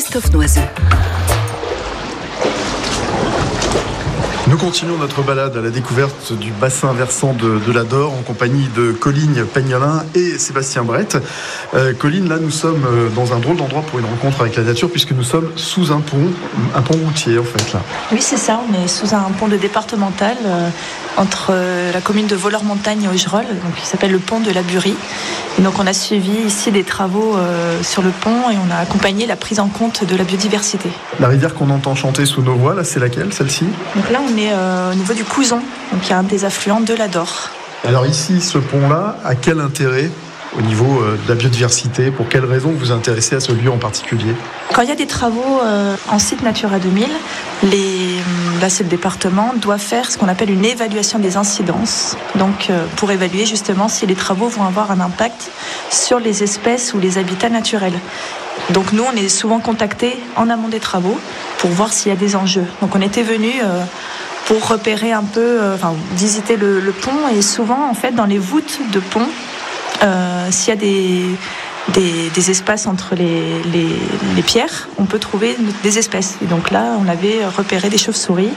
Christophe Noiseau. Nous continuons notre balade à la découverte du bassin versant de l'Adore en compagnie de Colline Pagnolin et Sébastien Brett. Colline, là nous sommes dans un drôle d'endroit pour une rencontre avec la nature puisque nous sommes sous un pont routier en fait là. Oui c'est ça, on est sous un pont de départemental entre la commune de Vollore-Montagne et Augerolles, donc qui s'appelle le pont de la Burie. Et donc on a suivi ici des travaux sur le pont et on a accompagné la prise en compte de la biodiversité. La rivière qu'on entend chanter sous nos voix, là c'est laquelle, celle-ci ? Donc là on est au niveau du Couzon, donc il y a un des affluents de l'Adore. Alors ici, ce pont-là, a quel intérêt au niveau de la biodiversité ? Pour quelles raisons vous vous intéressez à ce lieu en particulier ? Quand il y a des travaux en site Natura 2000, là c'est le département, doit faire ce qu'on appelle une évaluation des incidences. Donc pour évaluer justement si les travaux vont avoir un impact sur les espèces ou les habitats naturels. Donc nous on est souvent contactés en amont des travaux pour voir s'il y a des enjeux. Donc on était venus pour repérer un peu, visiter le pont et souvent en fait dans les voûtes de pont, s'il y a des espaces entre les pierres, on peut trouver des espèces. Et donc là, on avait repéré des chauves-souris,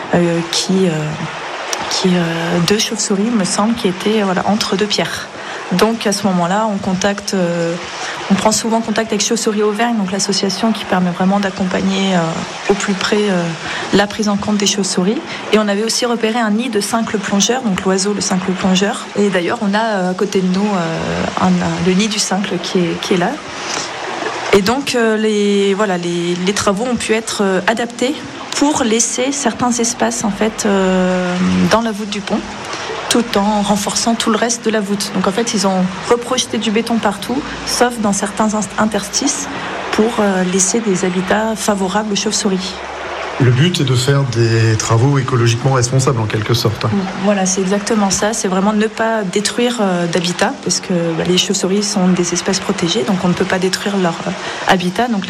deux chauves-souris, me semble, qui étaient entre deux pierres. Donc à ce moment-là, on prend souvent contact avec Chauves-souris Auvergne, donc l'association qui permet vraiment d'accompagner au plus près la prise en compte des chauves-souris. Et on avait aussi repéré un nid de cincle plongeur, donc l'oiseau le cincle plongeur. Et d'ailleurs, on a à côté de nous le nid du cincle qui est là. Et donc les travaux ont pu être adaptés pour laisser certains espaces en fait dans la voûte du pont, tout en renforçant tout le reste de la voûte. Donc en fait, ils ont reprojeté du béton partout, sauf dans certains interstices, pour laisser des habitats favorables aux chauves-souris. Le but est de faire des travaux écologiquement responsables en quelque sorte. Voilà, c'est exactement ça. C'est vraiment ne pas détruire d'habitat, parce que les chauves-souris sont des espèces protégées, donc on ne peut pas détruire leur habitat. Donc